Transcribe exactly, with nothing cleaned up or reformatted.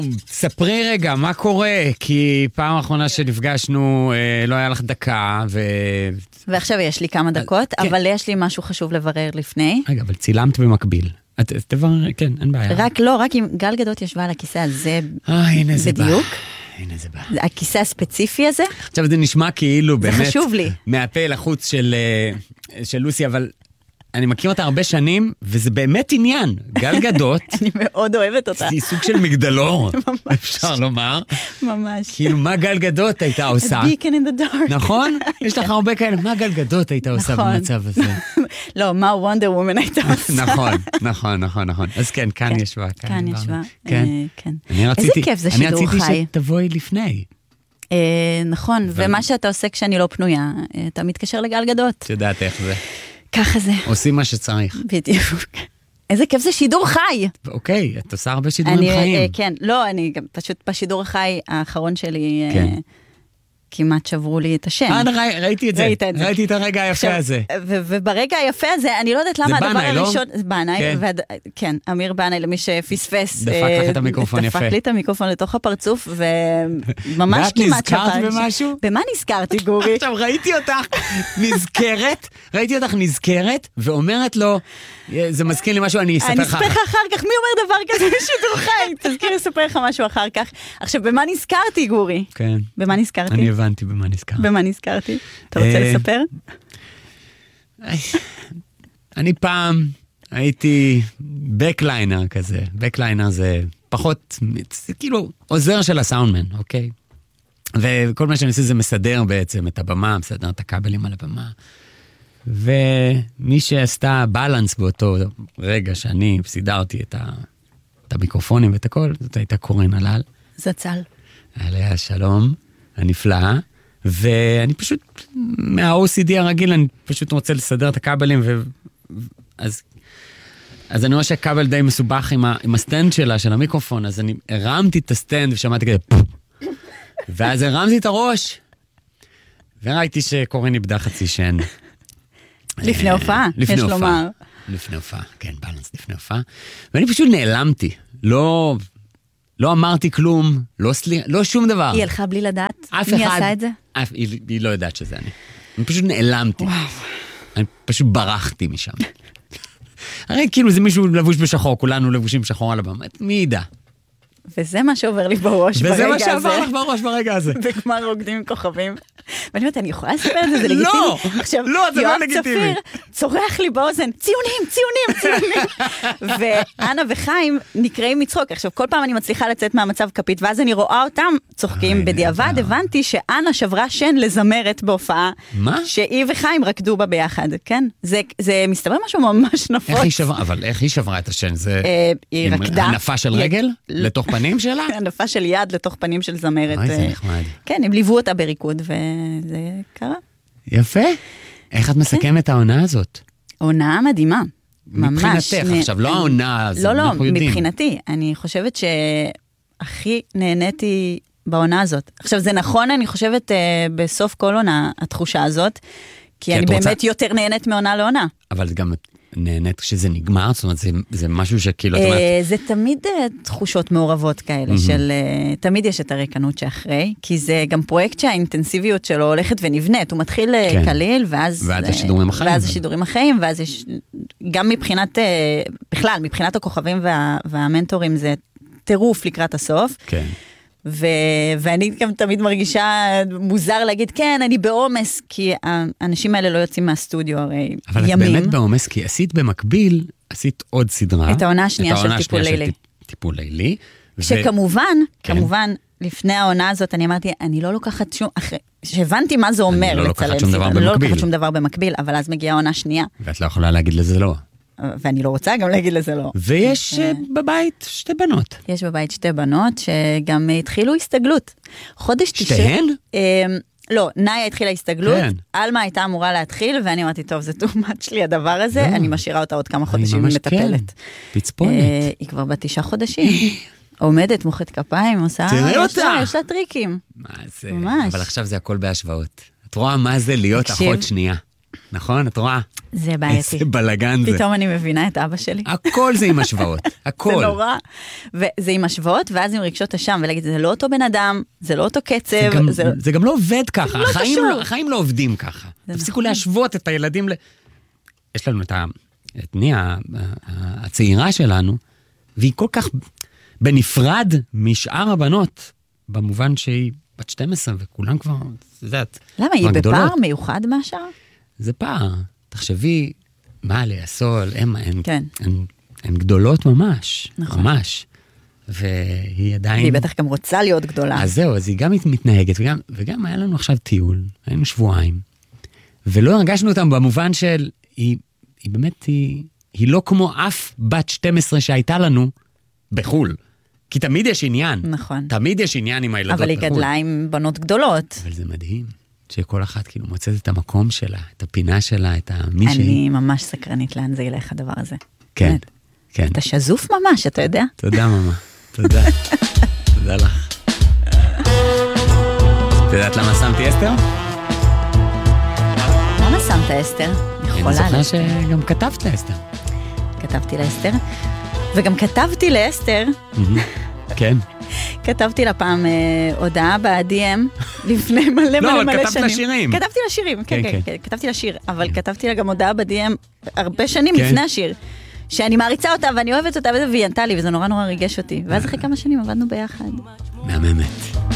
ספרי רגע, מה קורה? כי פעם האחרונה שנפגשנו, אה, לא היה לך דקה, ו... ועכשיו יש לי כמה דקות, כן. אבל יש לי משהו חשוב לברר לפני. רגע, אבל צילמת במקביל. את דבר, כן, אין בעיה. רק לא, רק אם גל גדות ישבה על הכיסא הזה אה, הנה זה בא. בדיוק. הנה זה בא. הכיסא הספציפי הזה, עכשיו זה נשמע כאילו זה באמת... חשוב לי. מהפה לחוץ של, אה, של לוסי, אבל אני מכיר אותה הרבה שנים, וזה באמת עניין. גל גדות... אני מאוד אוהבת אותה. היא סוג של מגדלור, אפשר לומר. ממש. כאילו, מה גל גדות הייתה עושה? A beacon in the dark. נכון? יש לך הרבה כאלה, מה גל גדות הייתה עושה במצב הזה? לא, מה וונדר וומן הייתה עושה. נכון, נכון, נכון, נכון. אז כן, כאן ישבה. כאן ישבה. כן. כן. איזה כיף זה שידור אני רציתי חי. שתבואי לפני. נכון, ומה שאתה עושה כשאני לא פנויה, אתה מתקשר לגל גדות. את יודעת איך זה. ככה זה. עושים מה שצריך. בדיוק. איזה כיף זה שידור חי. אוקיי, את עושה הרבה שידורים חיים. כן, לא, אני גם פשוט בשידור החי האחרון שלי, כמעט שברו לי את השם. אה, ראיתי את זה. ראיתי את הרגע היפה הזה. וברגע היפה הזה, אני לא יודעת למה הדבר הראשון... זה בנאי, לא? כן, אמיר בנאי, למי שפספס... דפק לך את המיקרופון יפה. דפק לי את המיקרופון לתוך הפרצוף, וממש כמעט שפק. ואת נזכרת במשהו? במה נזכרתי, גורי? עכשיו, ראיתי אותך נזכרת, ראיתי אותך נזכרת, ואומרת לו, זה מזכיר לי משהו, אני אספר לך. אני אספר לך אחר כך, מי אומר דבר כזה בשידור חי? תזכיר לספר לך משהו אחר כך. עכשיו, במה נזכרתי, גורי? כן. במה נזכרתי? אני הבנתי במה נזכרתי. במה נזכרתי? אתה רוצה לספר? אני פעם הייתי בקליינר כזה. בקליינר זה פחות, זה כאילו עוזר של הסאונדמן, אוקיי? וכל מה שאני עושה זה מסדר בעצם את הבמה, מסדר את הכבלים על הבמה. ומי שעשתה בלנס באותו רגע שאני סידרתי את, ה, את המיקרופונים ואת הכל, זאת הייתה קורן הלל. זצ"ל. עליה שלום, הנפלאה, ואני פשוט, מה-או סי די הרגיל, אני פשוט רוצה לסדר את הכבלים, ו... אז, אז אני רואה שהכבל די מסובך עם, ה, עם הסטנד שלה, של המיקרופון, אז אני הרמתי את הסטנד ושמעתי כזה, ואז הרמתי את הראש, וראיתי שקורן איבדה חצי שן. לפני הופעה, יש לומר. לפני הופעה, כן, בלנס לפני הופעה. ואני פשוט נעלמתי. לא, לא אמרתי כלום, לא סליחה, לא שום דבר. היא הלכה בלי לדעת? אף מי אחד, עשה את זה? אף, היא, היא לא יודעת שזה אני. אני פשוט נעלמתי. וואו. אני פשוט ברחתי משם. הרי כאילו זה מישהו לבוש בשחור, כולנו לבושים בשחור על הבמה. מי ידע? וזה מה שעובר לי בראש ברגע הזה. וזה מה שעבר לך בראש ברגע הזה. וכמה רוקדים עם כוכבים. ואני אומרת, אני יכולה לספר את זה, זה לגיטימי? לא, לא, זה לא לגיטימי. יואב צפיר צורח לי באוזן, ציונים, ציונים, ציונים. ואנה וחיים נקראים מצחוק. עכשיו, כל פעם אני מצליחה לצאת מהמצב כפית, ואז אני רואה אותם צוחקים. בדיעבד הבנתי שאנה שברה שן לזמרת בהופעה. מה? שהיא וחיים רקדו בה ביחד, כן? זה מסתבר משהו ממש נפוץ. איך היא שברה? אבל איך היא שברה את השן? זה היא רקדה. הנפה של רגל? לתוך פנים שלה? הנפה של יד לתוך פנים של זמרת. אוי, זה נחמד. כן, הם ליוו אותה בריקוד, וזה קרה. יפה. איך את מסכמת העונה הזאת? עונה מדהימה. ממש. מבחינתך, עכשיו, לא העונה, לא, לא, מבחינתי. אני חושבת שהכי נהניתי בעונה הזאת. עכשיו, זה נכון, אני חושבת, בסוף כל עונה, התחושה הזאת, כי אני באמת יותר נהנית מעונה לעונה. אבל גם נהנית כשזה נגמר, זאת אומרת, זה, זה משהו שכאילו, את אומרת... זה תמיד תחושות מעורבות כאלה, של תמיד יש את הריקנות שאחרי, כי זה גם פרויקט שהאינטנסיביות שלו הולכת ונבנית, הוא מתחיל קליל, ואז... ואז השידורים החיים. ואז השידורים החיים, ואז יש... גם מבחינת, בכלל, מבחינת הכוכבים וה, והמנטורים, זה טירוף לקראת הסוף. כן. ו- ואני גם תמיד מרגישה מוזר להגיד, כן, אני בעומס, כי האנשים האלה לא יוצאים מהסטודיו הרי אבל ימים. אבל את באמת בעומס, כי עשית במקביל, עשית עוד סדרה. את העונה השנייה של טיפול לילי. טיפול לילי. שכמובן, כן. כמובן, לפני העונה הזאת אני אמרתי, אני לא לוקחת שום, אחרי, שהבנתי מה זה אומר לא לצלם סדרה. אני לא לוקחת שום דבר במקביל, אבל אז מגיעה העונה שנייה. ואת לא יכולה להגיד לזה לא. ואני לא רוצה גם להגיד לזה לא. ויש בבית שתי בנות. יש בבית שתי בנות שגם התחילו הסתגלות. חודש תשע... שתיהן? לא, נאיה התחילה הסתגלות, אלמה הייתה אמורה להתחיל, ואני אמרתי, טוב, זה תאומת שלי הדבר הזה, אני משאירה אותה עוד כמה חודשים מטפלת. פצפונת. היא כבר בתשעה חודשים. עומדת, מוחאת כפיים, עושה... תראה אותה! יש לה טריקים. מה זה? אבל עכשיו זה הכל בהשוואות. את רואה מה זה להיות אחות שנייה. נכון? את רואה? זה בעייתי. איזה בלגן זה. פתאום אני מבינה את אבא שלי. הכל זה עם השוואות, הכל. זה נורא. וזה עם השוואות, ואז עם רגשות אשם, ולהגיד, זה לא אותו בן אדם, זה לא אותו קצב. זה גם, זה... זה גם לא עובד ככה, לא החיים, קשור. לא, החיים לא עובדים ככה. תפסיקו נכון. להשוות את הילדים ל... יש לנו את ה... את ניה, הצעירה שלנו, והיא כל כך בנפרד משאר הבנות, במובן שהיא בת שתים עשרה, וכולם כבר, זה יודעת, למה? היא בפער מיוחד מהשאר? זה פער. תחשבי, מה ליאסול, הן, הן, כן. הן, הן גדולות ממש, נכון. ממש. והיא עדיין... והיא בטח גם רוצה להיות גדולה. אז זהו, אז היא גם מתנהגת, וגם, וגם היה לנו עכשיו טיול, היינו שבועיים, ולא הרגשנו אותם במובן של, היא, היא באמת, היא, היא לא כמו אף בת שתים עשרה שהייתה לנו בחול. כי תמיד יש עניין. נכון. תמיד יש עניין עם הילדות בחול. אבל היא גדלה עם בנות גדולות. אבל זה מדהים, שכל אחת כאילו מוצאת את המקום שלה, את הפינה שלה, את המי שהיא. אני ממש סקרנית לאן זה ילך הדבר הזה. כן, כן. אתה שזוף ממש, אתה יודע? תודה, ממה. תודה. תודה לך. את יודעת למה שמתי אסתר? למה שמת אסתר? אני זוכר שגם כתבת לאסתר. כתבתי לאסתר, וגם כתבתי לאסתר, כן. כתבתי לה פעם הודעה ב-די אם, לפני מלא מלא מלא שנים. לא, כתבת לשירים. כתבתי לשירים, כן, כן, כתבתי לשיר, אבל כתבתי לה גם הודעה ב-די אם הרבה שנים לפני השיר, שאני מעריצה אותה ואני אוהבת אותה, והיא ענתה לי, וזה נורא נורא ריגש אותי. ואז אחרי כמה שנים עבדנו ביחד. מהממת.